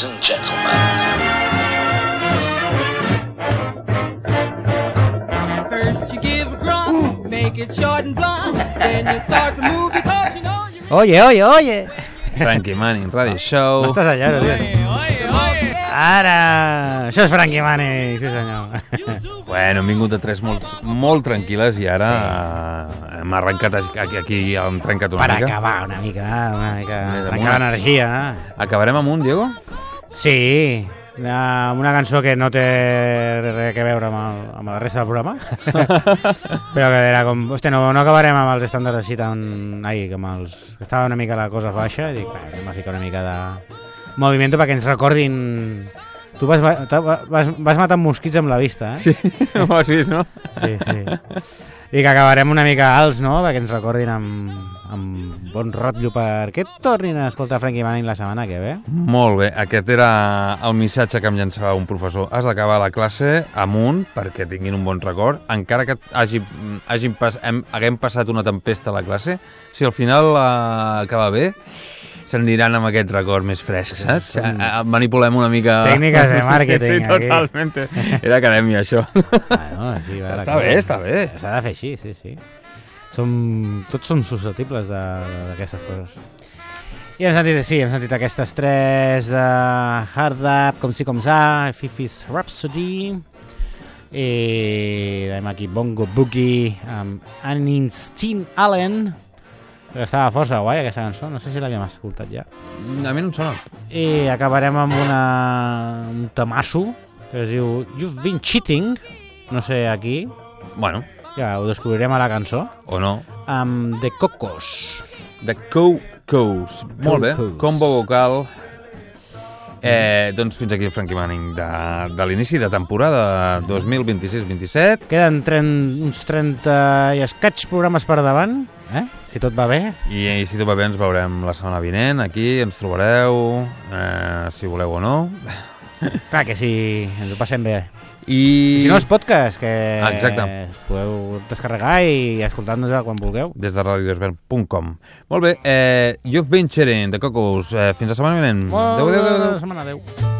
Ladies and gentlemen. First you give a grunt, make it short and blunt, then you start to move because you know you're... Oye. Frankie Manning, Radio Show. No estàs allà, no, tio. Ara! Això és Frankie Manning, sí senyor. Bueno, hem vingut de tres molt tranquil·les i ara hem arrencat aquí, hem trencat una Per mica. acabar una mica, trencar l'energia. Acabarem amb un, Diego? Sí, una cançó que no té res a veure amb la resta del programa, però que era com, hòstia, no acabarem amb els estàndards així tan... com els... que estava una mica la cosa baixa, i dic, anem a ficar una mica de moviment perquè ens recordin... Tu vas matant mosquits amb la vista, eh? Sí, ho has vist, no? Sí. I que acabarem una mica alts, no?, perquè ens recordin amb bon rotllo perquè tornin a escoltar Frankie Manning la setmana que ve. Molt bé, aquest era el missatge que em llançava un professor. Has d'acabar la classe amunt perquè tinguin un bon record, encara que haguem passat una tempesta a la classe, si al final acaba bé, se'n aniran amb aquest record més fresc, saps? Manipulem una mica... Tècniques de màrqueting. Sí, totalment. Era acadèmia, això. Bueno, sí, Està bé. S'ha de fer així, sí. Tots som susceptibles d'aquestes coses. I hem sentit aquestes tres de Hard Up, Com si com sa, Fifi's Rhapsody, i anem aquí Bongo Boogie amb Einstein Allen, que estava força guai aquesta cançó, no sé si l'havíem escoltat ja. A mi no em sona. I acabarem amb un temasso que es diu You've Been Cheating, no sé aquí, Bueno, ja ho descobrirem a la cançó, o no. amb The Cocos. The Cocos. Molt bé, combo vocal. Doncs fins aquí el Frankie Manning de l'inici de temporada 2026-27. Queden uns 30 i escaig programes per davant, si tot va bé. I si tot va bé ens veurem la setmana vinent, aquí ens trobareu, si voleu o no. Clar que sí, ens ho passem bé. I si no, els podcasts, que exacte, podeu descarregar i escoltar-nos quan vulgueu. Des de radiodesvern.com. Molt bé, You've Been Cheating, de Cocos. Fins la setmana vinent. Adéu.